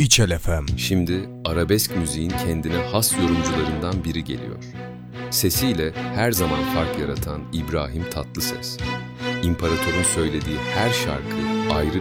İçel FM. Şimdi arabesk müziğin kendine has yorumcularından biri geliyor. Sesiyle her zaman fark yaratan İbrahim Tatlıses. İmparator'un söylediği her şarkı ayrı